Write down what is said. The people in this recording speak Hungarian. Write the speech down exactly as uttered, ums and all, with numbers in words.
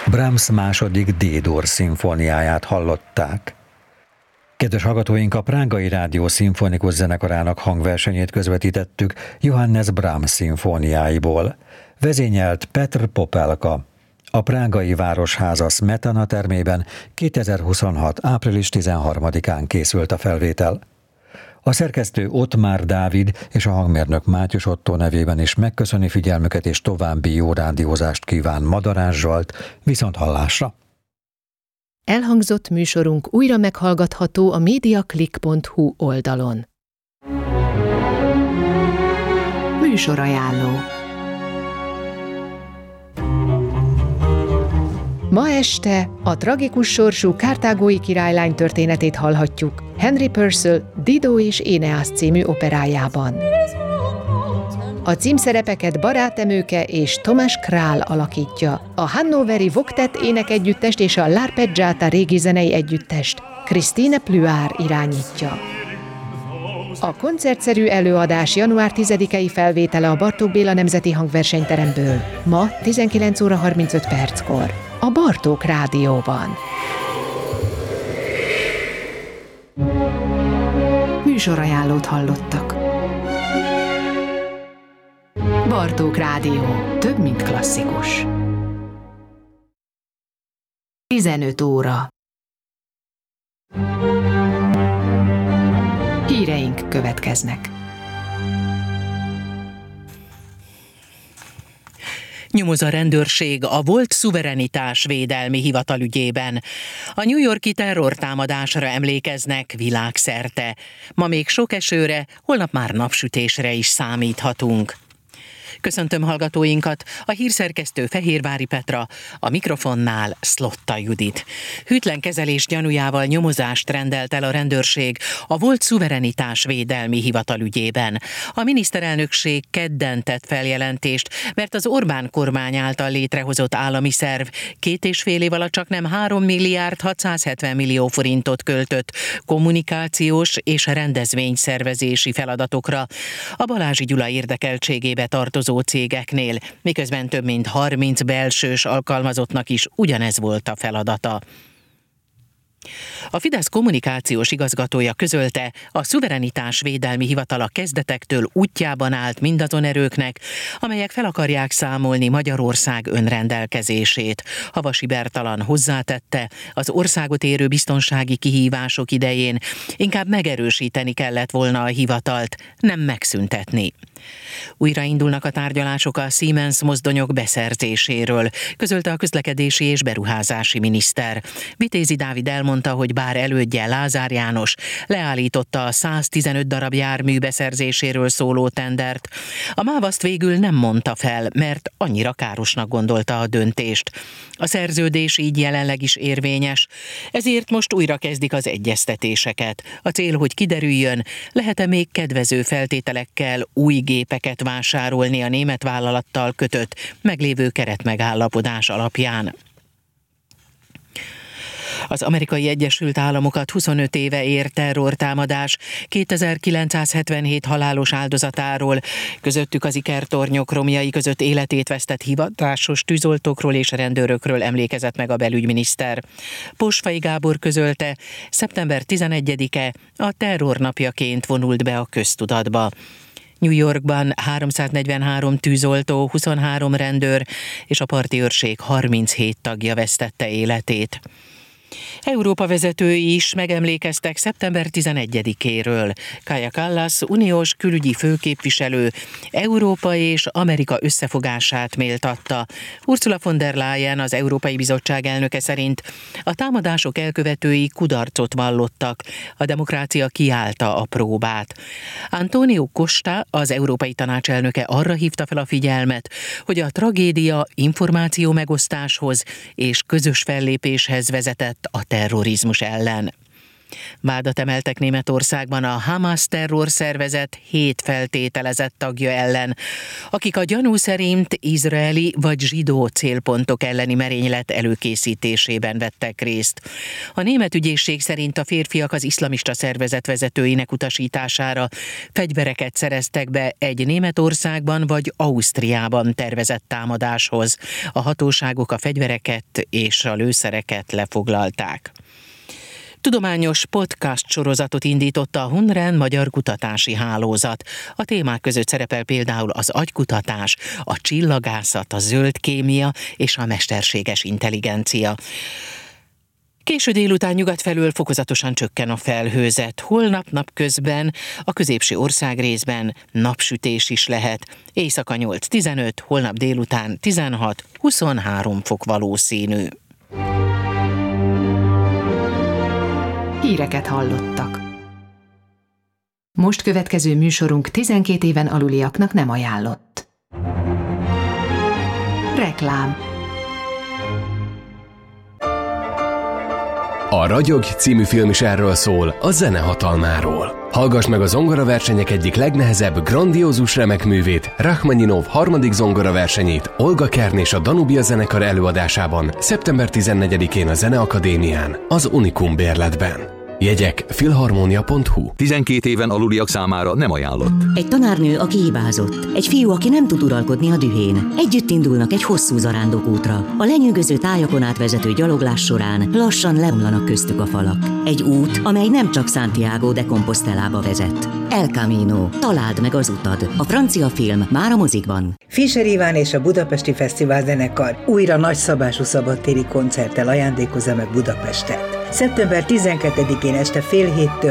Brahms második D-dur szimfóniáját hallották. Kedves hallgatóink, a Prágai Rádió Szimfonikus Zenekarának hangversenyét közvetítettük Johannes Brahms szimfóniáiból. Vezényelt Petr Popelka. A Prágai Városháza Smetana termében kétezer-huszonhat. április tizenharmadikán készült a felvétel. A szerkesztő Ottmár Dávid és a hangmérnök Mátyus Ottó nevében is megköszöni figyelmüket és további jó rádiózást kíván Madarás Zsolt, viszonthallásra. Elhangzott műsorunk újra meghallgatható a mediaclick pont hu oldalon. Műsorajánló. Ma este a tragikus sorsú kartágói királylány történetét hallhatjuk Henry Purcell Dido és Éneász című operájában. A címszerepeket Barát Emőke és Tomás Král alakítja, a hannoveri Voktet énekegyüttest és a L'Arpeggiata régi zenei együttest Christine Pluár irányítja. A koncertszerű előadás január tizedikei felvétele a Bartók Béla Nemzeti Hangversenyteremből, ma tizenkilenc óra harmincöt perckor, a Bartók Rádióban. Műsorajánlót hallottak. Bartók Rádió. Több, mint klasszikus. tizenöt óra. Híreink következnek. Nyomoz a rendőrség a volt szuverenitás védelmi hivatal ügyében. A New York-i terrortámadásra emlékeznek világszerte. Ma még sok esőre, holnap már napsütésre is számíthatunk. Köszöntöm hallgatóinkat, a hírszerkesztő Fehérvári Petra, a mikrofonnál Szlotta Judit. Hűtlen kezelés gyanújával nyomozást rendelt el a rendőrség a volt szuverenitás védelmi hivatal ügyében. A miniszterelnökség kedden tett feljelentést, mert az Orbán kormány által létrehozott állami szerv két és fél év alatt csak nem három milliárd hatszázhetven millió forintot költött kommunikációs és rendezvényszervezési feladatokra a Balázsi Gyula érdekeltségébe tartozó cégeknél, miközben több mint harminc belsős alkalmazottnak is ugyanez volt a feladata. A Fidesz kommunikációs igazgatója közölte, a szuverenitás védelmi hivatal a kezdetektől útjában állt mindazon erőknek, amelyek fel akarják számolni Magyarország önrendelkezését. Havasi Bertalan hozzátette, az országot érő biztonsági kihívások idején inkább megerősíteni kellett volna a hivatalt, nem megszüntetni. Újraindulnak a tárgyalások a Siemens mozdonyok beszerzéséről, közölte a közlekedési és beruházási miniszter. Vitézi Dávid elmondta, hogy bár elődje Lázár János leállította a száztizenöt darab jármű beszerzéséről szóló tendert, a MÁV azt végül nem mondta fel, mert annyira károsnak gondolta a döntést. A szerződés így jelenleg is érvényes, ezért most újra kezdik az egyeztetéseket. A cél, hogy kiderüljön, lehet-e még kedvező feltételekkel új gépeket vásárolni a német vállalattal kötött meglévő keretmegállapodás alapján. Az Amerikai Egyesült Államokat huszonöt éve ér terrortámadás, kétezer-kilencszázhetvenhét halálos áldozatáról, közöttük az ikertornyok romjai között életét vesztett hivatásos tűzoltókról és rendőrökről emlékezett meg a belügyminiszter. Posfai Gábor közölte, szeptember tizenegyedike a terrornapjaként vonult be a köztudatba. New Yorkban háromszáznegyvenhárom tűzoltó, huszonhárom rendőr és a parti őrség harminchét tagja vesztette életét. Európa vezetői is megemlékeztek szeptember tizenegyedikéről. Kaja Kallas, uniós külügyi főképviselő Európa és Amerika összefogását méltatta. Ursula von der Leyen, az Európai Bizottság elnöke szerint a támadások elkövetői kudarcot vallottak, a demokrácia kiállta a próbát. Antonio Costa, az Európai Tanács elnöke arra hívta fel a figyelmet, hogy a tragédia információ megosztáshoz és közös fellépéshez vezetett a terrorizmus ellen. Vádat emeltek Németországban a Hamas terrorszervezet hét feltételezett tagja ellen, akik a gyanú szerint izraeli vagy zsidó célpontok elleni merénylet előkészítésében vettek részt. A német ügyészség szerint a férfiak az iszlamista szervezet vezetőinek utasítására fegyvereket szereztek be egy Németországban vagy Ausztriában tervezett támadáshoz. A hatóságok a fegyvereket és a lőszereket lefoglalták. Tudományos podcast sorozatot indította a Hunren Magyar Kutatási Hálózat. A témák között szerepel például az agykutatás, a csillagászat, a zöld kémia és a mesterséges intelligencia. Késő délután nyugat felől fokozatosan csökken a felhőzet. Holnap napközben a középső országrészben napsütés is lehet. Éjszaka nyolc-tizenöt, holnap délután tizenhat-huszonhárom fok valószínű. Híreket hallottak. Most következő műsorunk tizenkét éven aluliaknak nem ajánlott. Reklám. A Ragyog című film is erről szól, a zene hatalmáról. Hallgass meg a zongoraversenyek egyik legnehezebb, grandiózus remek művét, Rachmaninov harmadik zongoraversenyét Olga Kern és a Danubia zenekar előadásában szeptember tizennegyedikén a Zeneakadémián, az Unikum bérletben. Jegyek filharmonia pont hu. tizenkét éven aluliak számára nem ajánlott. Egy tanárnő, aki hibázott. Egy fiú, aki nem tud uralkodni a dühén. Együtt indulnak egy hosszú zarándokútra. A lenyűgöző tájakon átvezető gyaloglás során lassan leomlanak köztük a falak. Egy út, amely nem csak Santiago de Compostelába vezet. El Camino. Találd meg az utad. A francia film már a mozikban. Fischer Iván és a Budapesti Fesztivál zenekar újra nagyszabású szabadtéri koncerttel ajándékozza meg Budapestet. szeptember tizenkettedikén este fél héttől